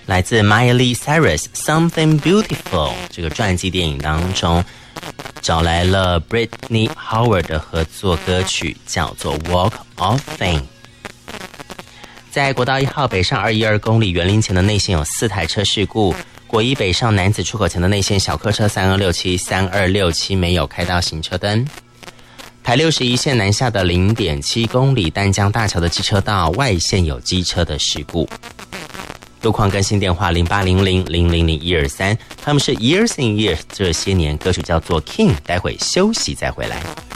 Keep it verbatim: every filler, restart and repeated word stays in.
来自 Miley Cyrus Something Beautiful 这个传记电影当中找来了 Britney Howard 的合作歌曲，叫做 Walk of Fame。在国道一号北上二一二公里园林前的内线有四台车事故，国一北上楠梓出口前的内线小客车三二六七 三二六七没有开到行车灯。台六十一线南下的 零点七公里淡江大桥的机车道外线有机车的事故。路况更新电话零八零零零零零一二三，他们是 Years and Years 这些年，歌曲叫做 King， 待会休息再回来。